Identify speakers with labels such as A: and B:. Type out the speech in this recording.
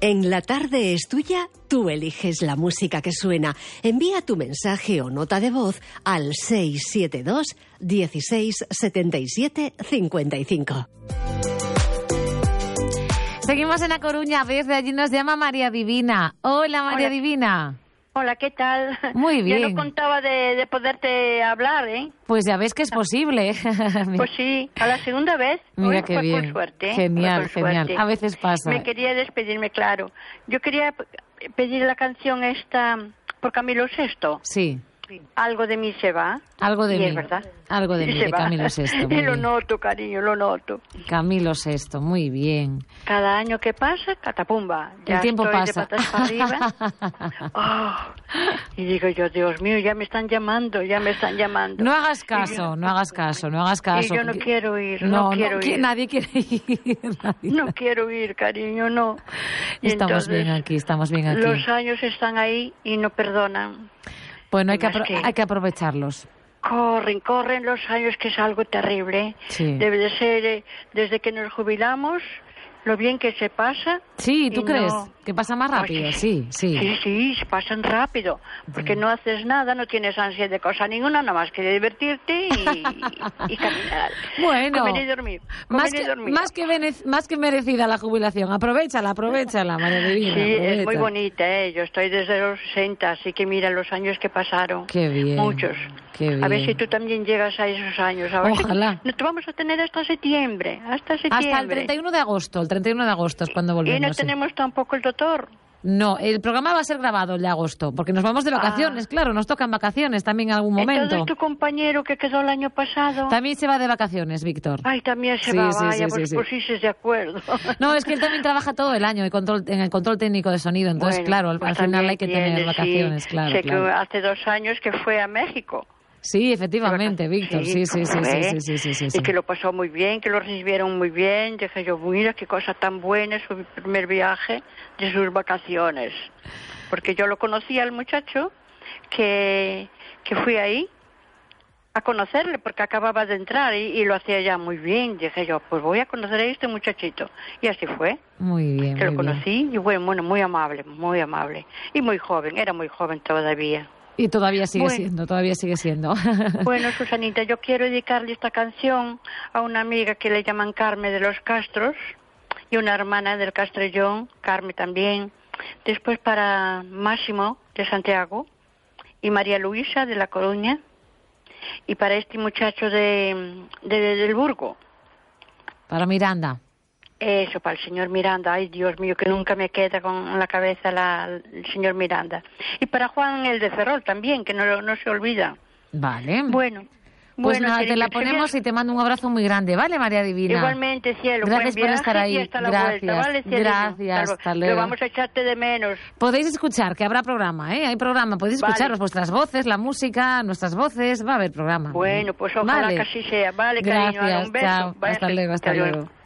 A: En La Tarde es Tuya, tú eliges la música que suena. Envía tu mensaje o nota de voz al 672 16 77 55.
B: Seguimos en A Coruña, desde allí nos llama María Divina. Hola, María Divina.
C: Hola, ¿qué tal?
B: Muy bien.
C: Yo no contaba de poderte hablar, ¿eh?
B: Pues ya ves que es posible.
C: Pues sí, a la segunda vez.
B: Mira
C: hoy
B: qué
C: fue
B: bien.
C: Por suerte, ¿eh?
B: Genial,
C: Fue por
B: genial.
C: suerte.
B: A veces pasa.
C: Me quería despedirme, claro. Yo quería pedir la canción esta por Camilo VI.
B: Sí.
C: Algo de mí se va.
B: Algo de
C: y
B: mí.
C: es verdad.
B: Algo de mí, de Camilo VI.
C: Y lo noto, cariño, lo noto.
B: Camilo VI, muy bien.
C: Cada año que pasa, catapumba. Ya
B: el tiempo
C: estoy
B: pasa.
C: de patas para arriba. Oh, y digo yo, Dios mío, ya me están llamando, ya me están llamando.
B: No hagas caso, no hagas caso, no hagas caso.
C: Y yo no quiero ir,
B: no
C: quiero ir.
B: Nadie quiere ir.
C: No quiero ir, cariño, no.
B: Estamos bien aquí, estamos bien aquí.
C: Los años están ahí y no perdonan.
B: Bueno, hay que aprovecharlos.
C: Corren los años, que es algo terrible.
B: Sí.
C: Debe de ser desde que nos jubilamos, lo bien que se pasa.
B: Sí, ¿tú crees? Que pasa más rápido, sí.
C: Sí, pasan rápido, porque no haces nada, no tienes ansia de cosa ninguna, nada más que divertirte y caminar.
B: Bueno,
C: comer y dormir.
B: Más que merecida la jubilación. Aprovechala, María Divina.
C: Sí,
B: aprovecha.
C: Es muy bonita, ¿eh? Yo estoy desde los 60, así que mira los años que pasaron.
B: Qué bien.
C: Muchos.
B: Qué bien.
C: A ver si tú también llegas a esos años. A ver
B: Ojalá.
C: Si no te vamos a tener hasta septiembre. Hasta
B: el 31 de agosto. El 31 de agosto es cuando volvemos.
C: Y no tenemos tampoco el doctor.
B: No, el programa va a ser grabado el de agosto, porque nos vamos de vacaciones, claro, nos tocan vacaciones también en algún momento.
C: Entonces tu compañero que quedó el año pasado...
B: También se va de vacaciones, Víctor.
C: Ay, también se va, vaya, pues sí, de acuerdo.
B: No, es que él también trabaja todo el año en el control técnico de sonido, entonces,
C: bueno,
B: claro,
C: pues
B: al final hay que tener vacaciones, claro.
C: Sé que hace 2 años que fue a México.
B: Sí, efectivamente, Víctor, sí.
C: Y que lo pasó muy bien, que lo recibieron muy bien. Dije yo, mira qué cosa tan buena, su primer viaje de sus vacaciones. Porque yo lo conocía al muchacho que fui ahí a conocerle, porque acababa de entrar y lo hacía ya muy bien. Dije yo, pues voy a conocer a este muchachito. Y así fue.
B: Muy bien.
C: Que lo conocí y bueno, muy amable. Y muy joven, era muy joven todavía.
B: Y todavía sigue siendo.
C: Bueno, Susanita, yo quiero dedicarle esta canción a una amiga que le llaman Carmen de los Castros y una hermana del Castrellón, Carmen también. Después para Máximo de Santiago y María Luisa de La Coruña y para este muchacho del Burgo.
B: Para Miranda.
C: Eso, para el señor Miranda. Ay, Dios mío, que nunca me queda con la cabeza el señor Miranda. Y para Juan el de Ferrol también, que no se olvida.
B: Vale.
C: Bueno,
B: nada, te la ponemos y te mando un abrazo muy grande, ¿vale, María Divina?
C: Igualmente, cielo.
B: Gracias
C: Buen
B: por estar ahí.
C: Y hasta la vuelta, ¿vale, cielo?
B: Gracias, hasta luego.
C: Pero vamos a echarte de menos.
B: Podéis escuchar, que habrá programa, ¿eh? Hay programa, podéis escucharos vuestras voces, la música, nuestras voces, va a haber programa.
C: Bueno, pues ojalá que así sea. Vale,
B: gracias,
C: cariño, un beso.
B: Chao, hasta luego.